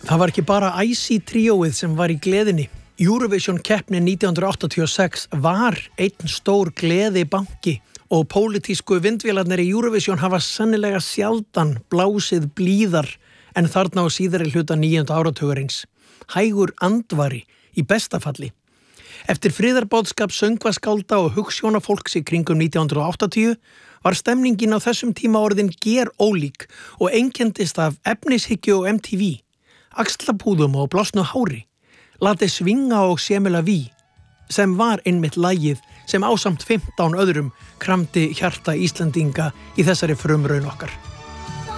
Það var ekki bara Icy tríóið sem var í gleðinni. Eurovision keppnin 1986 var einn stór gleðibanki og pólitísku vindvélarnir í Eurovision hafa sennilega sjaldan blásið blíðar en þarna á síðari hluta 9. áratugarins. Hægur andvari í besta falli. Eftir friðarboðskap söngvaskálda og hugsjónafólks í kringum 1980 var stemningin á þessum tíma orðin gerólík og einkenndist af efnishyggju og MTV, axlapúðum og blásnu hári, látið svinga og semela ví, sem var einmitt lagið sem ásamt 15 öðrum kramdi hjarta Íslendinga í þessari frumraun okkar.